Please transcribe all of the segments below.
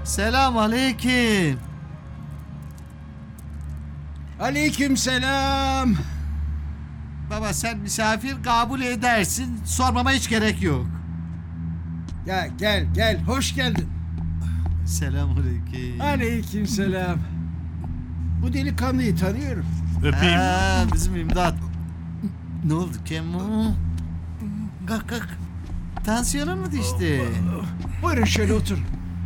Selam aleyküm. Aleykümselam. Baba sen misafir kabul edersin. Sormama hiç gerek yok. Ya gel hoş geldin. Selam aleyküm. Aleykümselam. Bu delikanlıyı tanıyorum. Öpeyim. Bizim imdat. Ne oldu Kemo? Kalk. Tansiyonun mu düştü? Buyurun şöyle oturun.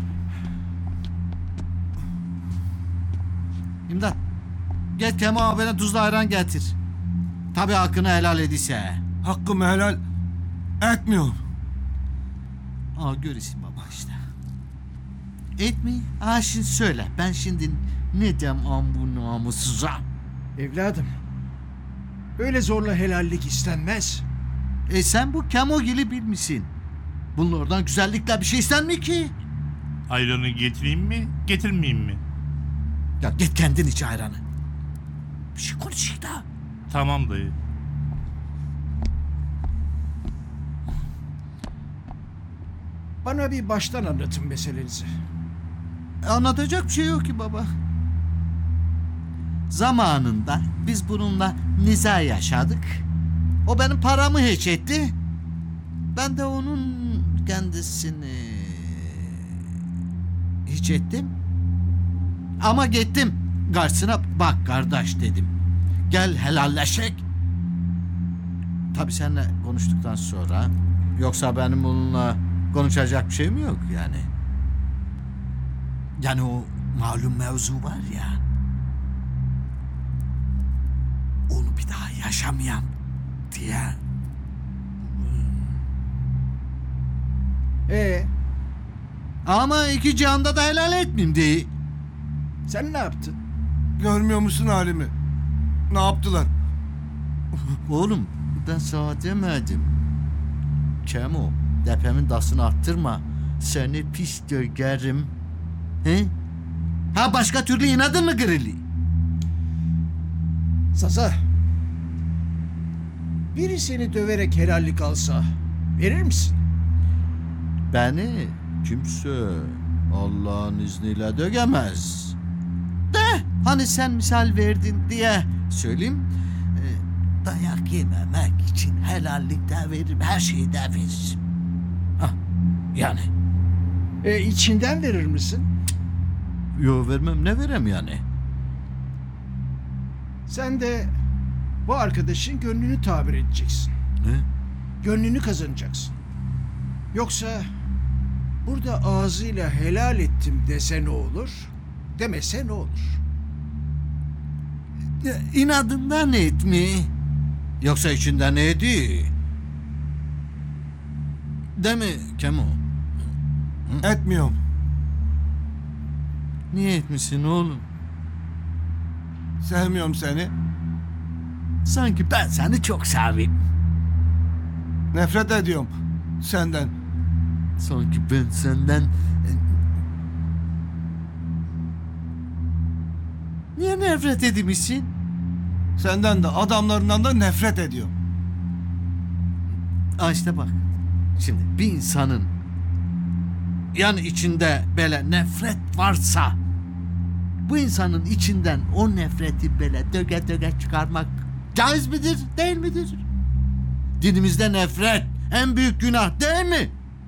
İmdat. Git Kemo abine tuzlu ayran getir. Tabii hakkını helal ediyse. Hakkımı helal etmiyorum. Görürsün baba işte. Etmeyi. Şimdi söyle. Ben şimdi ne dem bu namussuza? Evladım. Öyle zorla helallik istenmez. Sen bu Kemogil'i bilmişsin. Bunlardan güzellikle bir şey istenmiyor ki. Ayranı getireyim mi, getirmeyeyim mi? Ya git kendin iç ayranı. Bir şey konuşayım da. Tamam dayı. Bana bir baştan anlatın meselenizi. Anlatacak bir şey yok ki baba. Zamanında biz bununla niza yaşadık. O benim paramı hiç etti. Ben de onun kendisini hiç ettim. Ama gittim. Karşısına bak kardeş dedim. Gel helalleşek. Tabii seninle konuştuktan sonra. Yoksa benim onunla konuşacak bir şeyim yok yani. Yani o malum mevzu var ya. Onu bir daha yaşamayam diye. Ama iki cihanda da helal etmeyeyim diye. Sen ne yaptın? Görmüyor musun halimi? Ne yaptılar? Oğlum ben sana demedim. Kemo depemin dasını attırma. Seni pis dögerim. He? Ha başka türlü inadın mı Grilli? Zaza. Biri seni döverek helallik alsa verir misin? Beni kimse Allah'ın izniyle dögemez. De hani sen misal verdin diye söyleyeyim. Dayak yememek için helallik de veririm, her şeyi de veririm. Yani. İçinden verir misin? Yo vermem, ne verem yani? Sen de bu arkadaşın gönlünü tabir edeceksin. Ne? Gönlünü kazanacaksın. Yoksa burada ağzıyla helal ettim dese ne olur, demese ne olur? İnadından et mi? Yoksa içinden ne edi? Değil mi Kemo? Etmiyorum. Niye etmişsin oğlum? Sevmiyorum seni. Sanki ben seni çok seveyim. Nefret ediyorum senden. Sanki ben senden... Niye nefret edmişsin? Senden de adamlarından da nefret ediyorum. İşte bak. Şimdi bir insanın yani içinde böyle nefret varsa bu insanın içinden o nefreti böyle döge döge çıkarmak caiz midir, değil midir? Dinimizde nefret en büyük günah değil mi?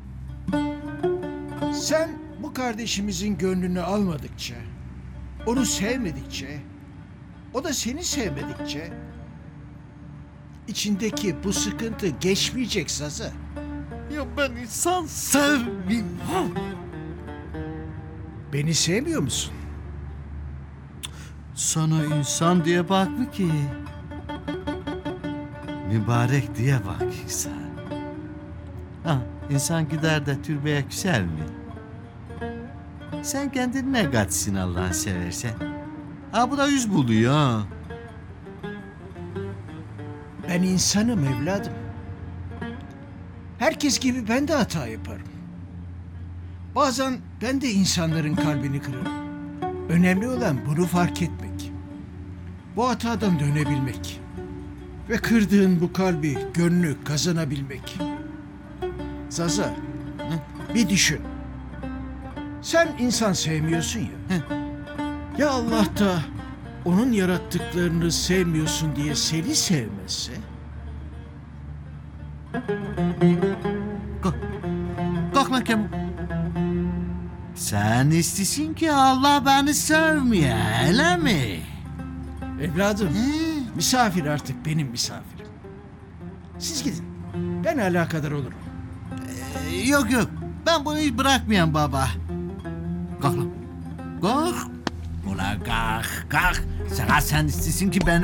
Sen bu kardeşimizin gönlünü almadıkça, onu sevmedikçe, o da seni sevmedikçe içindeki bu sıkıntı geçmeyecek Zaza. Ya ben insan sevmeyeyim. Beni sevmiyor musun? Sana insan diye bakma ki. Mübarek diye bakıyorsa. İnsan gider de türbeye küser mi? Sen kendini ne katsın Allah'ını seversen? Bu da yüz buluyor ha. Ben insanım evladım. Herkes gibi ben de hata yaparım. Bazen ben de insanların kalbini kırarım. Önemli olan bunu fark etmek. Bu hatadan dönebilmek. Ve kırdığın bu kalbi, gönlü kazanabilmek. Zaza, bir düşün. Sen insan sevmiyorsun ya. Ya Allah da onun yarattıklarını sevmiyorsun diye seni sevmezse? Kalk lan Kemal. Sen istiyorsun ki Allah beni sevmiyor, öyle mi? Evladım, misafir artık benim misafirim. Siz gidin. Ben alakadar olurum. Yok yok. Ben bunu hiç bırakmayan baba. Kalk lan. Kalk. Ulan kalk kalk. Sen istiyorsun ki beni